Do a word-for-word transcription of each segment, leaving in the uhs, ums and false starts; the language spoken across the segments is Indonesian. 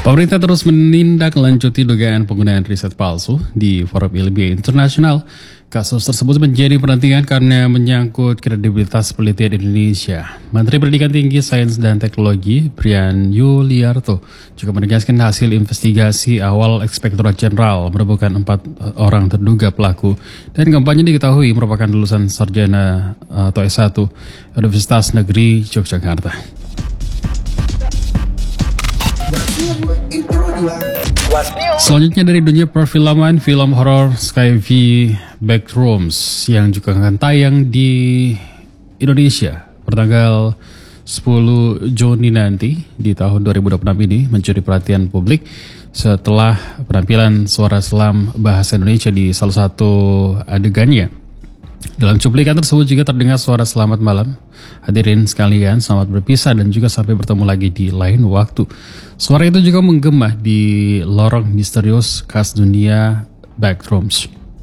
Pemerintah terus menindaklanjuti dugaan penggunaan riset palsu di forum ilmiah internasional. Kasus tersebut menjadi perhatian karena menyangkut kredibilitas penelitian Indonesia. Menteri Pendidikan Tinggi, Sains dan Teknologi, Brian Yuliarto, juga menegaskan hasil investigasi awal Inspektorat Jenderal menemukan empat orang terduga pelaku dan keempatnya diketahui merupakan lulusan sarjana atau S satu Universitas Negeri Yogyakarta. Selanjutnya dari dunia perfilman, film horor Skyfi Backrooms yang juga akan tayang di Indonesia pertanggal sepuluh Juni nanti di tahun dua ribu dua puluh enam ini mencuri perhatian publik setelah penampilan suara selam bahasa Indonesia di salah satu adegannya. Dalam cuplikan tersebut juga terdengar suara selamat malam. Hadirin sekalian, selamat berpisah dan juga sampai bertemu lagi di lain waktu. Suara itu juga menggema di lorong misterius khas dunia Backrooms.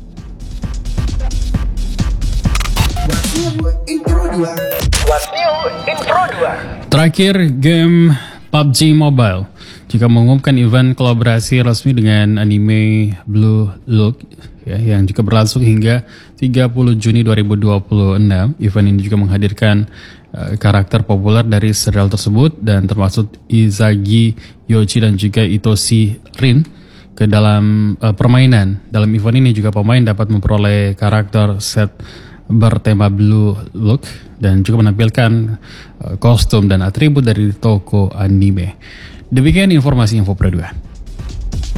Terakhir, game P U B G Mobile juga mengumumkan event kolaborasi resmi dengan anime Blue Look ya, yang juga berlangsung hingga tiga puluh Juni dua ribu dua puluh enam. Event ini juga menghadirkan uh, karakter populer dari serial tersebut dan termasuk Izagi Yoji dan juga Itoshi Rin ke dalam uh, permainan. Dalam event ini juga pemain dapat memperoleh karakter set bertema Blue Look dan juga menampilkan uh, kostum dan atribut dari toko anime. Demikian informasi Info Pro dua.